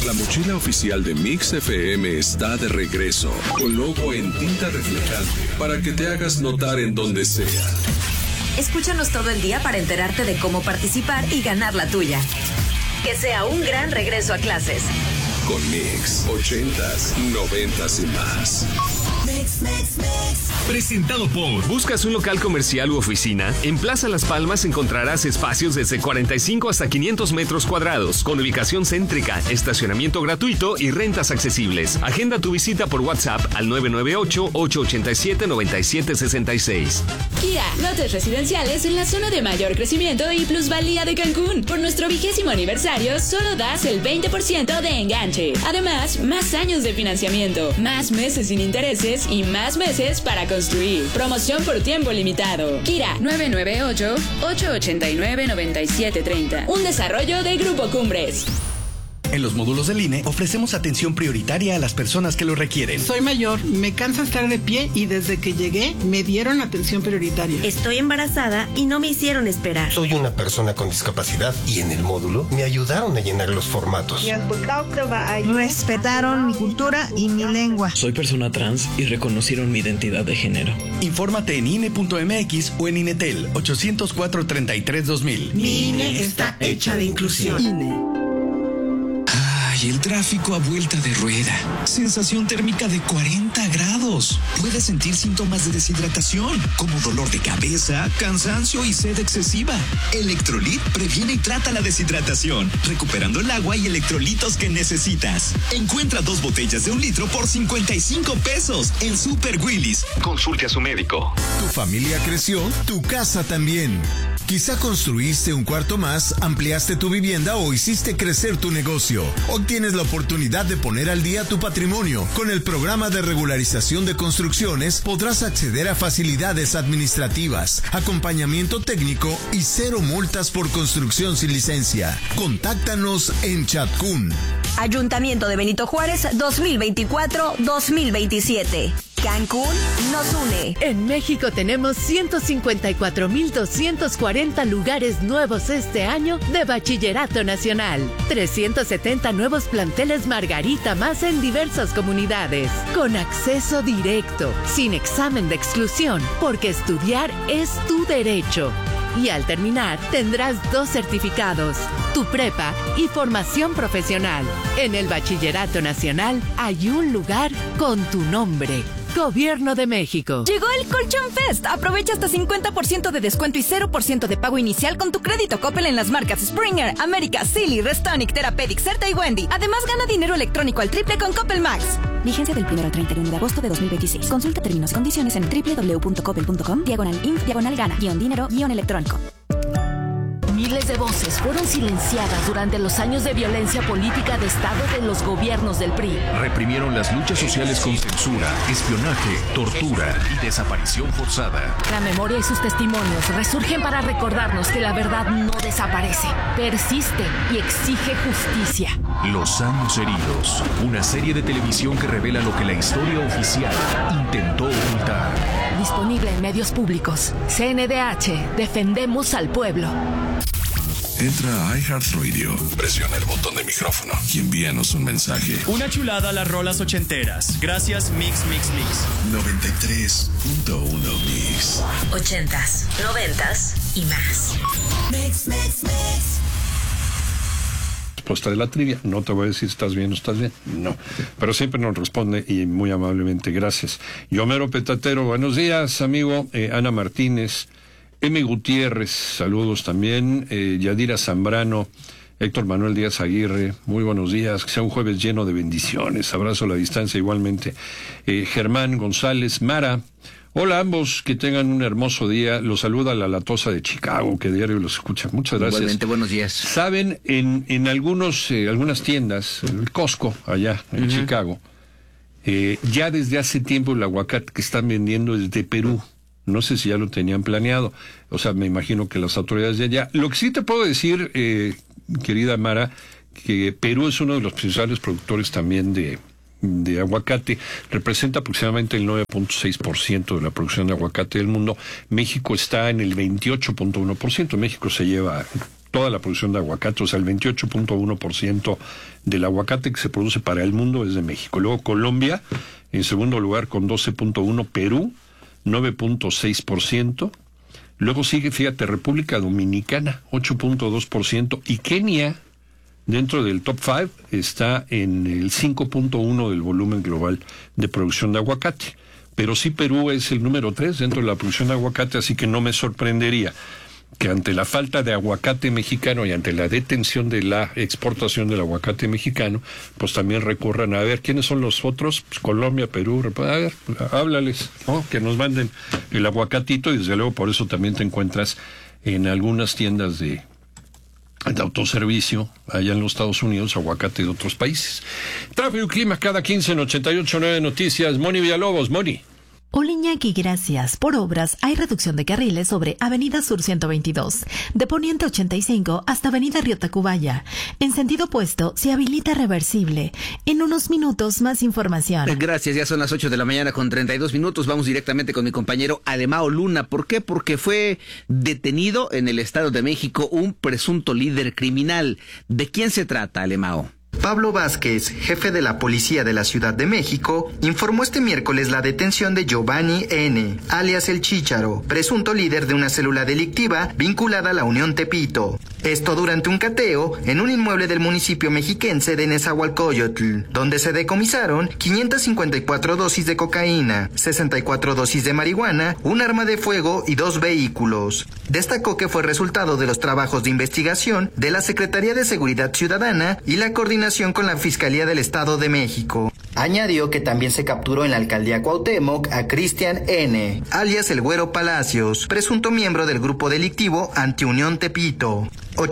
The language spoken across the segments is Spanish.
La mochila oficial de Mix FM está de regreso, con logo en tinta reflejante, para que te hagas notar en donde sea. Escúchanos todo el día para enterarte de cómo participar y ganar la tuya. Que sea un gran regreso a clases. Con Mix, 80s, 90s y más. Mix, mix, mix. Presentado por... ¿Buscas un local comercial u oficina? En Plaza Las Palmas encontrarás espacios desde 45 hasta 500 metros cuadrados, con ubicación céntrica, estacionamiento gratuito y rentas accesibles. Agenda tu visita por WhatsApp al 998-887-9766. Kia, lotes residenciales en la zona de mayor crecimiento y plusvalía de Cancún. Por nuestro 20º aniversario, solo das el 20% de enganche. Además, más años de financiamiento, más meses sin intereses y más meses para construir. Promoción por tiempo limitado. Kira, 998-889-9730. Un desarrollo de Grupo Cumbres. En los módulos del INE ofrecemos atención prioritaria a las personas que lo requieren. Soy mayor, me cansa estar de pie y desde que llegué me dieron atención prioritaria. Estoy embarazada y no me hicieron esperar. Soy una persona con discapacidad y en el módulo me ayudaron a llenar los formatos. Respetaron mi cultura y mi lengua. Soy persona trans y reconocieron mi identidad de género. Infórmate en INE.mx o en INETEL 804-33-2000. Mi INE está hecha de inclusión. INE. Y el tráfico a vuelta de rueda. Sensación térmica de 40 grados. Puedes sentir síntomas de deshidratación, como dolor de cabeza, cansancio y sed excesiva. Electrolit previene y trata la deshidratación, recuperando el agua y electrolitos que necesitas. Encuentra 2 botellas de 1 litro por 55 pesos en Super Willis. Consulte a su médico. Tu familia creció, tu casa también. Quizá construiste un cuarto más, ampliaste tu vivienda o hiciste crecer tu negocio. Hoy tienes la oportunidad de poner al día tu patrimonio. Con el programa de regularización de construcciones podrás acceder a facilidades administrativas, acompañamiento técnico y 0 multas por construcción sin licencia. Contáctanos en Chatcún. Ayuntamiento de Benito Juárez 2024-2027. Cancún nos une. En México tenemos 154,240 lugares nuevos este año de Bachillerato Nacional. 370 nuevos planteles Margarita más en diversas comunidades. Con acceso directo, sin examen de exclusión, porque estudiar es tu derecho. Y al terminar, tendrás 2 certificados, tu prepa y formación profesional. En el Bachillerato Nacional hay un lugar con tu nombre. Gobierno de México. Llegó el Colchón Fest. Aprovecha hasta 50% de descuento y 0% de pago inicial con tu crédito Coppel en las marcas Springer, América, Silly, Restonic, Therapeutic, Certa y Wendy. Además, gana dinero electrónico al triple con Coppel Max. Vigencia del 1 al 31 de agosto de 2026. Consulta términos y condiciones en www.coppel.com/inf/gana-dinero-electrónico. Miles de voces fueron silenciadas durante los años de violencia política de Estado de los gobiernos del PRI. Reprimieron las luchas sociales con censura, espionaje, tortura y desaparición forzada. La memoria y sus testimonios resurgen para recordarnos que la verdad no desaparece, persiste y exige justicia. Los años heridos, una serie de televisión que revela lo que la historia oficial intentó ocultar. Disponible en medios públicos. CNDH, defendemos al pueblo. Entra a iHeartRadio, presiona el botón de micrófono y envíanos un mensaje. Una chulada a las rolas ochenteras. Gracias, Mix, Mix, Mix. 93.1 Mix. 80s, 90s y más. Mix, mix, mix. Respuesta de la trivia. No te voy a decir si estás bien o estás bien. No. Pero siempre nos responde y muy amablemente. Gracias. Yomero Petatero, buenos días, amigo. Ana Martínez. M. Gutiérrez, saludos también. Yadira Zambrano. Héctor Manuel Díaz Aguirre, muy buenos días. Que sea un jueves lleno de bendiciones. Abrazo a la distancia igualmente. Germán González. Mara. Hola a ambos, que tengan un hermoso día. Los saluda la Latosa de Chicago, que diario los escucha. Muchas gracias. Igualmente, buenos días. Saben, en algunas tiendas, el Costco, allá en Chicago, ya desde hace tiempo el aguacate que están vendiendo es de Perú. No sé si ya lo tenían planeado. O sea, me imagino que las autoridades de allá. Lo que sí te puedo decir, querida Mara, que Perú es uno de los principales productores también de aguacate, representa aproximadamente el 9.6% de la producción de aguacate del mundo. México está en el 28.1%. México se lleva toda la producción de aguacate, o sea, el 28.1% del aguacate que se produce para el mundo es de México. Luego Colombia, en segundo lugar con 12.1%, Perú, 9.6%. Luego sigue, fíjate, República Dominicana, 8.2%, y Kenia, dentro del top 5, está en el 5.1% del volumen global de producción de aguacate. Pero sí, Perú es el número 3 dentro de la producción de aguacate, así que no me sorprendería que ante la falta de aguacate mexicano y ante la detención de la exportación del aguacate mexicano, pues también recurran a ver quiénes son los otros, pues Colombia, Perú, a ver, háblales, ¿no? Que nos manden el aguacatito, y desde luego por eso también te encuentras en algunas tiendas de autoservicio allá en los Estados Unidos aguacate de otros países. Tráfico y clima cada 15 en 88.9 Noticias. Moni Villalobos, Moni. Hola Iñaki, gracias. Por obras hay reducción de carriles sobre Avenida Sur 122, de Poniente 85 hasta Avenida Río Tacubaya. En sentido opuesto se habilita reversible. En unos minutos más información. Gracias, ya son las 8 de la mañana con 32 minutos. Vamos directamente con mi compañero Alemao Luna. ¿Por qué? Porque fue detenido en el Estado de México un presunto líder criminal. ¿De quién se trata, Alemao? Pablo Vázquez, jefe de la Policía de la Ciudad de México, informó este miércoles la detención de Giovanni N., alias El Chícharo, presunto líder de una célula delictiva vinculada a la Unión Tepito. Esto durante un cateo en un inmueble del municipio mexiquense de Nezahualcóyotl, donde se decomisaron 554 dosis de cocaína, 64 dosis de marihuana, un arma de fuego y 2 vehículos. Destacó que fue resultado de los trabajos de investigación de la Secretaría de Seguridad Ciudadana y la coordinación con la Fiscalía del Estado de México. Añadió que también se capturó en la alcaldía Cuauhtémoc a Cristian N., alias El Güero Palacios, presunto miembro del grupo delictivo Antiunión Tepito.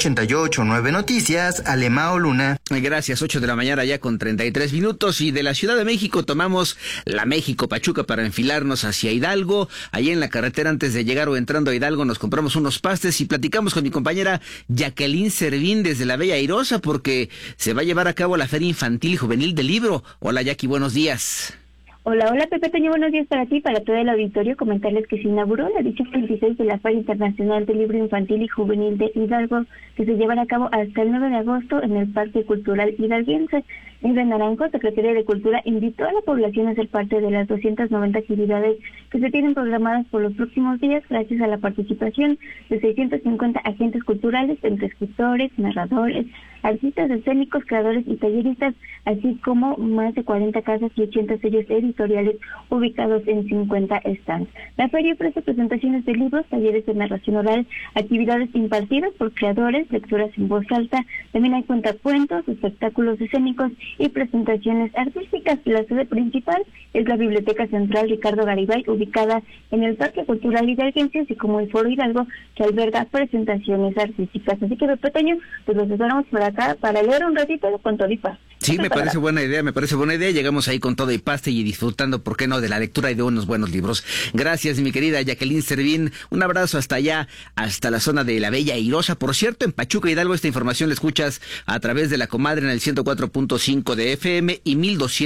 88.9 Noticias, Alemao Luna. Gracias, 8 de la mañana ya con 33 minutos, y de la Ciudad de México tomamos la México-Pachuca para enfilarnos hacia Hidalgo. Allí en la carretera, antes de llegar o entrando a Hidalgo, nos compramos unos pastes y platicamos con mi compañera Jacqueline Servín desde la Bella Airosa, porque se va a llevar a cabo la Feria Infantil y Juvenil del Libro. Hola Jackie, buenos días. Hola Pepe Toño, buenos días para ti, para todo el auditorio. Comentarles que se inauguró la edición 26 de la Feria Internacional del Libro Infantil y Juvenil de Hidalgo, que se llevará a cabo hasta el 9 de agosto en el Parque Cultural Hidalguense. Ingrid Naranjo, Secretaria de Cultura, invitó a la población a ser parte de las 290 actividades que se tienen programadas por los próximos días, gracias a la participación de 650 agentes culturales, entre escritores, narradores, artistas escénicos, creadores y talleristas, así como más de 40 casas y 80 sellos editoriales ubicados en 50 stands. La feria ofrece presentaciones de libros, talleres de narración oral, actividades impartidas por creadores, lecturas en voz alta, también hay cuentacuentos, espectáculos escénicos y presentaciones artísticas. La sede principal es la Biblioteca Central Ricardo Garibay, ubicada en el Parque Cultural Hidalguense, así como el Foro Hidalgo, que alberga presentaciones artísticas. Así que, Pepeño, pues los esperamos por acá para leer un ratito con todo y paz. Sí, me parece buena idea. Llegamos ahí con todo y pasta y disfrutando, ¿por qué no?, de la lectura y de unos buenos libros. Gracias, mi querida Jacqueline Servín. Un abrazo hasta allá, hasta la zona de la Bella Airosa. Por cierto, en Pachuca, Hidalgo, esta información la escuchas a través de La Comadre en el 104.5 de FM y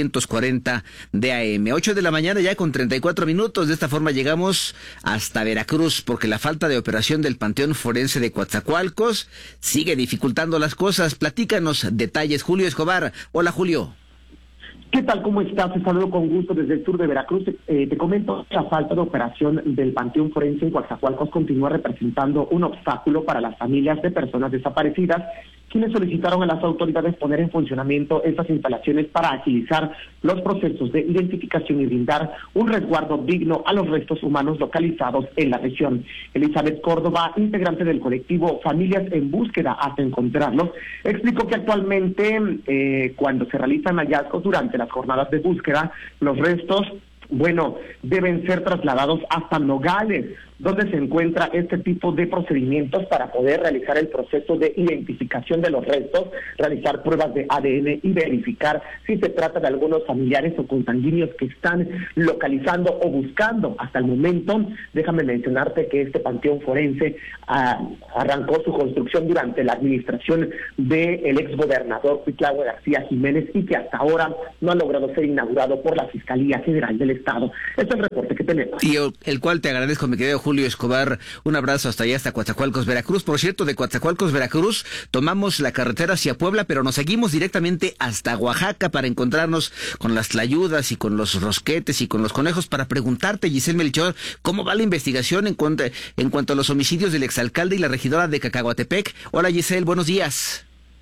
1240 de AM. 8 de la mañana ya con 34 minutos. De esta forma llegamos hasta Veracruz, porque la falta de operación del Panteón Forense de Coatzacoalcos sigue dificultando las cosas. Platícanos detalles, Julio Escobar. Hola, Julio. ¿Qué tal? ¿Cómo estás? Te saludo con gusto desde el sur de Veracruz. Te comento, la falta de operación del Panteón Forense en Coatzacoalcos continúa representando un obstáculo para las familias de personas desaparecidas, quienes solicitaron a las autoridades poner en funcionamiento estas instalaciones para agilizar los procesos de identificación y brindar un resguardo digno a los restos humanos localizados en la región. Elizabeth Córdoba, integrante del colectivo Familias en Búsqueda hasta encontrarlos, explicó que actualmente cuando se realizan hallazgos durante las jornadas de búsqueda, los restos deben ser trasladados hasta Nogales, donde se encuentra este tipo de procedimientos para poder realizar el proceso de identificación de los restos, realizar pruebas de ADN y verificar si se trata de algunos familiares o consanguíneos que están localizando o buscando. Hasta el momento, déjame mencionarte que este panteón forense arrancó su construcción durante la administración del exgobernador Cuitlahua García Jiménez y que hasta ahora no ha logrado ser inaugurado por la Fiscalía General del Estado. Este es el reporte que tenemos. Y el cual te agradezco, mi querido Julio Escobar, un abrazo hasta allá, hasta Coatzacoalcos, Veracruz. Por cierto, de Coatzacoalcos, Veracruz, tomamos la carretera hacia Puebla, pero nos seguimos directamente hasta Oaxaca para encontrarnos con las tlayudas y con los rosquetes y con los conejos para preguntarte, Giselle Melchor, ¿cómo va la investigación en cuanto a los homicidios del exalcalde y la regidora de Cacahuatepec? Hola Giselle, buenos días.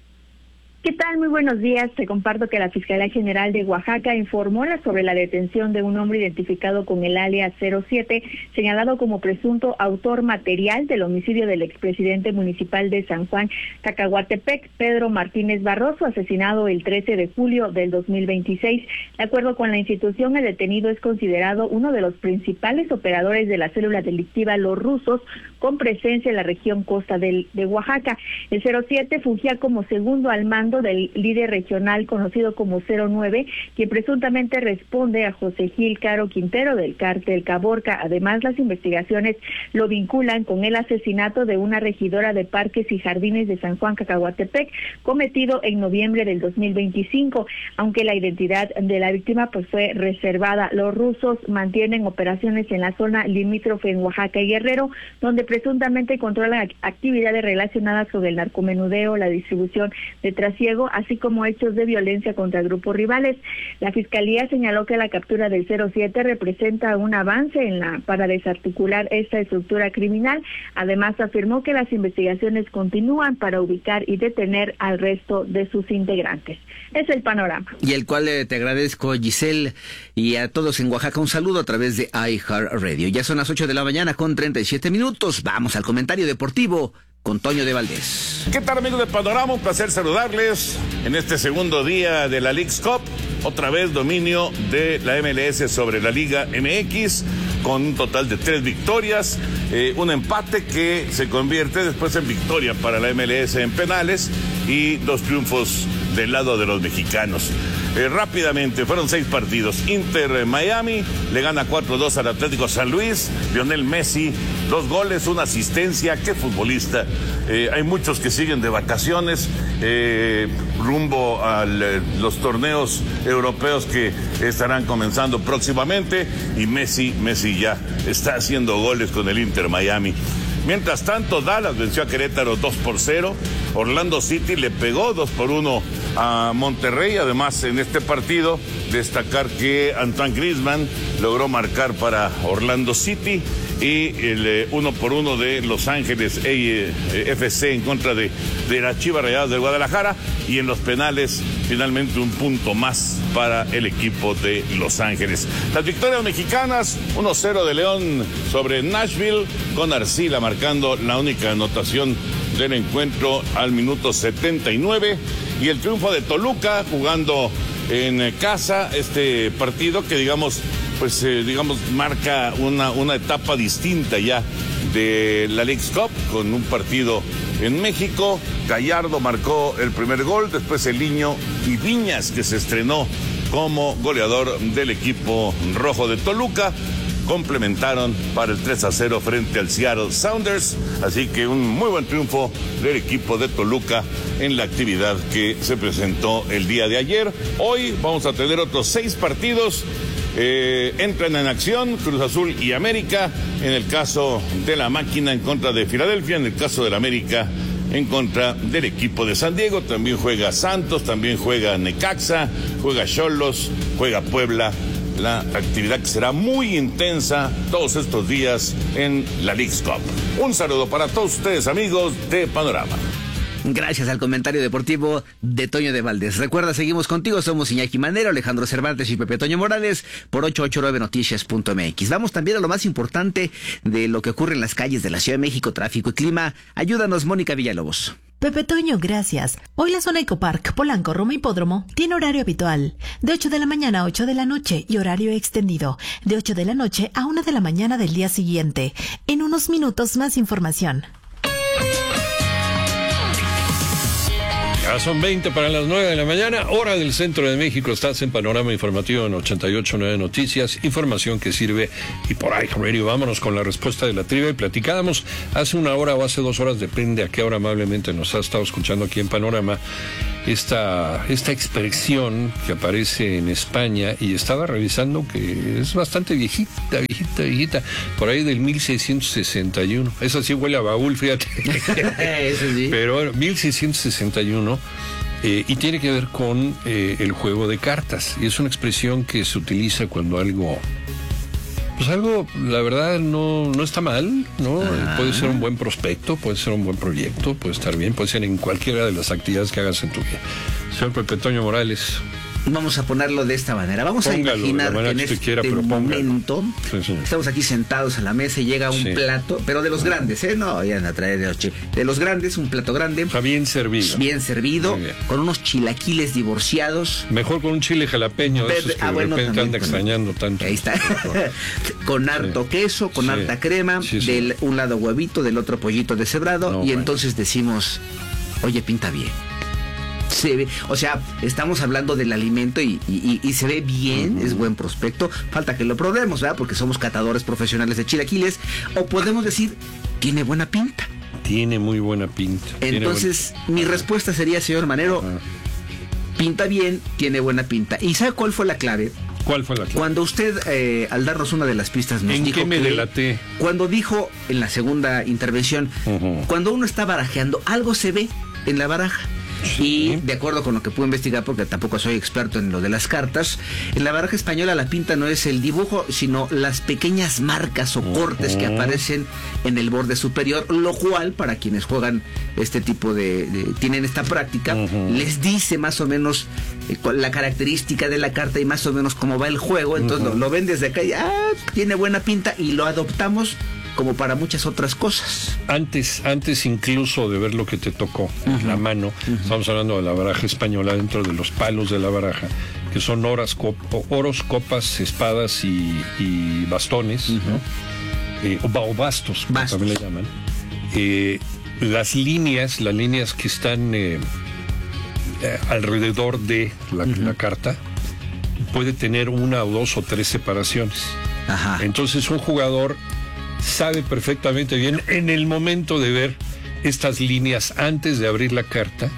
¿Qué tal? Muy buenos días. Te comparto que la Fiscalía General de Oaxaca informó sobre la detención de un hombre identificado con el alias 07, señalado como presunto autor material del homicidio del expresidente municipal de San Juan, Cacahuatepec, Pedro Martínez Barroso, asesinado el 13 de julio del 2026. De acuerdo con la institución, el detenido es considerado uno de los principales operadores de la célula delictiva Los Rusos, con presencia en la región costa de Oaxaca. El 07 fungía como segundo al mando del líder regional conocido como 09, quien presuntamente responde a José Gil Caro Quintero del cártel Caborca. Además, las investigaciones lo vinculan con el asesinato de una regidora de Parques y Jardines de San Juan, Cacahuatepec, cometido en noviembre del 2025, aunque la identidad de la víctima fue reservada. Los rusos mantienen operaciones en la zona limítrofe en Oaxaca y Guerrero, donde presuntamente controlan actividades relacionadas con el narcomenudeo, la distribución de trasiego, así como hechos de violencia contra grupos rivales. La Fiscalía señaló que la captura del 07 representa un avance para desarticular esta estructura criminal. Además, afirmó que las investigaciones continúan para ubicar y detener al resto de sus integrantes. Es el panorama. Y el cual te agradezco, Giselle, y a todos en Oaxaca un saludo a través de iHeartRadio. Ya son las 8 de la mañana con 37 minutos. Vamos al comentario deportivo con Toño de Valdés. ¿Qué tal, amigos de Panorama? Un placer saludarles en este segundo día de la Leagues Cup. Otra vez dominio de la MLS sobre la Liga MX, con un total de 3 victorias, un empate que se convierte después en victoria para la MLS en penales y 2 triunfos del lado de los mexicanos. Rápidamente, fueron 6 partidos. Inter Miami le gana 4-2 al Atlético San Luis. Lionel Messi, 2 goles, 1 asistencia. ¡Qué futbolista! Hay muchos que siguen de vacaciones rumbo a los torneos europeos que estarán comenzando próximamente. Y Messi ya está haciendo goles con el Inter Miami. Mientras tanto, Dallas venció a Querétaro 2-0. Orlando City le pegó 2-1 a Monterrey. Además, en este partido, destacar que Antoine Griezmann logró marcar para Orlando City y el 1-1 de Los Ángeles FC en contra de las Chivas Rayadas de Guadalajara. Y en los penales, finalmente un punto más para el equipo de Los Ángeles. Las victorias mexicanas, 1-0 de León sobre Nashville, con Arcila marcando la única anotación del encuentro al minuto 79. Y el triunfo de Toluca jugando en casa, este partido que digamos marca una etapa distinta ya de la Leagues Cup, con un partido en México. Gallardo marcó el primer gol, después Eliño y Viñas, que se estrenó como goleador del equipo rojo de Toluca, complementaron para el 3-0 frente al Seattle Sounders. Así que un muy buen triunfo del equipo de Toluca en la actividad que se presentó el día de ayer. Hoy vamos a tener otros 6 partidos. Entran en acción Cruz Azul y América, en el caso de la Máquina en contra de Filadelfia, en el caso del América en contra del equipo de San Diego. También juega Santos, también juega Necaxa, juega Xolos, juega Puebla. La actividad que será muy intensa todos estos días en la Leagues Cup. Un saludo para todos ustedes, amigos de Panorama. Gracias al comentario deportivo de Toño de Valdés. Recuerda, seguimos contigo, somos Iñaki Manero, Alejandro Cervantes y Pepe Toño Morales por 889noticias.mx. Vamos también a lo más importante de lo que ocurre en las calles de la Ciudad de México, tráfico y clima. Ayúdanos, Mónica Villalobos. Pepe Toño, gracias. Hoy la zona Ecopark, Polanco, Roma Hipódromo tiene horario habitual de 8 de la mañana a 8 de la noche y horario extendido de 8 de la noche a 1 de la mañana del día siguiente. En unos minutos más información. Ya son 20 para las 9 de la mañana, hora del centro de México. Estás en Panorama Informativo en 88.9 Noticias, información que sirve y por ahí, radio. Vámonos con la respuesta de la trivia. Y platicábamos hace 1 hora o hace 2 horas, depende a qué hora amablemente nos ha estado escuchando aquí en Panorama, esta expresión que aparece en España, y estaba revisando que es bastante viejita, por ahí del 1661. Eso sí huele a baúl, fíjate. Eso sí. Pero 1661, y tiene que ver con el juego de cartas, y es una expresión que se utiliza cuando algo, la verdad, no está mal, ¿no? Puede ser un buen prospecto, puede ser un buen proyecto, puede estar bien, puede ser en cualquiera de las actividades que hagas en tu vida. Señor Pepe Toño Morales. Vamos a ponerlo de esta manera. Vamos a imaginar que en este momento estamos aquí sentados a la mesa y llega un plato, pero de los grandes, no vayan a traer de los grandes, un plato grande. O sea, bien servido. Bien servido, con unos chilaquiles divorciados. Mejor con un chile jalapeño, de esos que de repente anda extrañando tanto. Ahí está. Con harto queso, con harta crema, del un lado huevito, del otro pollito deshebrado, y entonces decimos, oye, pinta bien. Se ve, o sea, estamos hablando del alimento y se ve bien, es buen prospecto. Falta que lo probemos, ¿verdad? Porque somos catadores profesionales de chilaquiles. O podemos decir, tiene buena pinta. Tiene muy buena pinta. Entonces, mi respuesta sería, señor Manero, pinta bien, tiene buena pinta. ¿Y sabe cuál fue la clave? ¿Cuál fue la clave? Cuando usted, al darnos una de las pistas, nos dijo ¿en qué me delaté? Cuando dijo en la segunda intervención, cuando uno está barajeando, algo se ve en la baraja. Y de acuerdo con lo que pude investigar, porque tampoco soy experto en lo de las cartas, en la baraja española la pinta no es el dibujo, sino las pequeñas marcas o cortes que aparecen en el borde superior, lo cual para quienes juegan este tipo tienen esta práctica, les dice más o menos la característica de la carta y más o menos cómo va el juego. Entonces lo ven desde acá y tiene buena pinta, y lo adoptamos como para muchas otras cosas. Antes incluso de ver lo que te tocó en la mano, estamos hablando de la baraja española, dentro de los palos de la baraja, que son oros, copas, espadas y bastones, ¿no? O bastos, como también le llaman. Las líneas que están alrededor de la carta puede tener 1 o 2 o 3 separaciones. Entonces un jugador sabe perfectamente bien en el momento de ver estas líneas antes de abrir la carta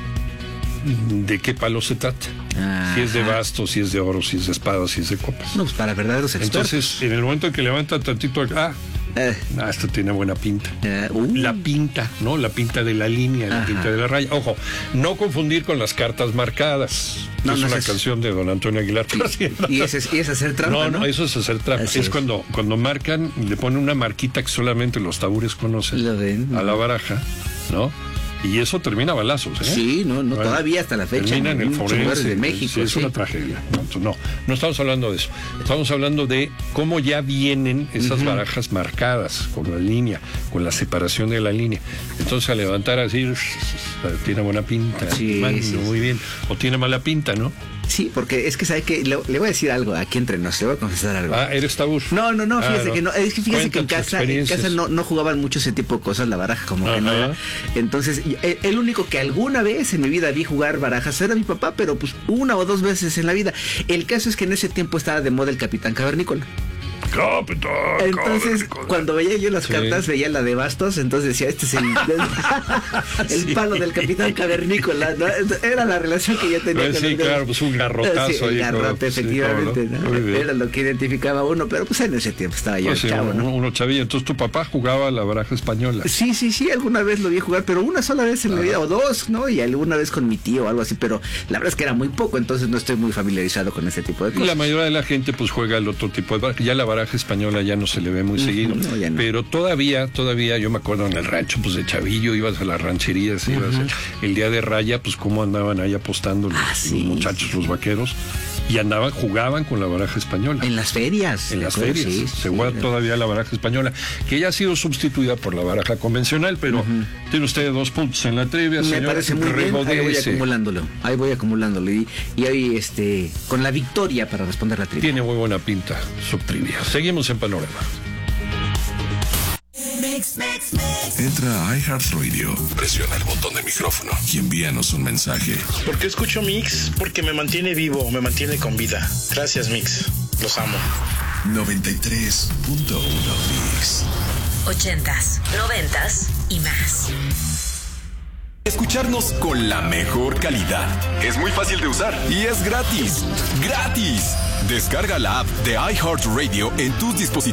de qué palo se trata. Si es de bastos, si es de oro, si es de espadas, si es de copas. No, pues para verdaderos expertos. Entonces, en el momento en que levanta tantito, esto tiene buena pinta. La pinta, ¿no? La pinta de la línea, la pinta de la raya. Ojo, no confundir con las cartas marcadas. Es una canción de don Antonio Aguilar. Y es hacer trampa, ¿no? No, eso es hacer trampa. Es cuando marcan, le ponen una marquita que solamente los tabures conocen a la baraja, ¿no? Y eso termina a balazos, ¿eh? Sí, no, todavía hasta la fecha. Termina en el forense de México. Sí, es una tragedia. No estamos hablando de eso. Estamos hablando de cómo ya vienen esas barajas marcadas con la línea, con la separación de la línea. Entonces, al levantar así, tiene buena pinta. Muy bien. O tiene mala pinta, ¿no? Sí, porque es que sabe que le voy a decir algo aquí entre nos, le voy a confesar algo. ¿Eres tabú? No, fíjese que no. Es que fíjese que en casa no jugaban mucho ese tipo de cosas, la baraja como que no era. Entonces, el único que alguna vez en mi vida vi jugar barajas era mi papá, pero pues 1 o 2 veces en la vida. El caso es que en ese tiempo estaba de moda el Capitán Cavernícola. Entonces, cuando veía yo las cartas, veía la de bastos, entonces decía, este es el palo del Capitán Cavernícola, ¿no? Era la relación que yo tenía con él. Claro, pues un garrotazo. Un garrote, efectivamente, ¿no? Era lo que identificaba uno, pero pues en ese tiempo estaba yo chavo, ¿no? Uno chavillo. Entonces, ¿tu papá jugaba a la baraja española? Sí, alguna vez lo vi jugar, pero una sola vez en la vida, o 2, ¿no? Y alguna vez con mi tío o algo así, pero la verdad es que era muy poco, entonces no estoy muy familiarizado con ese tipo de cosas. Y la mayoría de la gente pues juega el otro tipo de baraja. Ya la baraja española ya no se le ve muy seguido, pero todavía yo me acuerdo en el rancho, pues de chavillo ibas a las rancherías, ibas el día de raya, pues cómo andaban ahí apostando los muchachos, los vaqueros, y jugaban con la baraja española. En las ferias. Se juega todavía la baraja española, que ya ha sido sustituida por la baraja convencional, pero tiene usted 2 puntos en la trivia, me señor. Parece muy bien, ahí voy acumulándolo. Y ahí con la victoria para responder la trivia. Tiene muy buena pinta su trivia. Seguimos en Panorama. Entra a iHeartRadio, presiona el botón de micrófono y envíanos un mensaje. ¿Por qué escucho Mix? Porque me mantiene vivo, me mantiene con vida. Gracias, Mix. Los amo. 93.1 Mix. 80s, 90s y más. Escucharnos con la mejor calidad. Es muy fácil de usar y es gratis. ¡Gratis! Descarga la app de iHeartRadio en tus dispositivos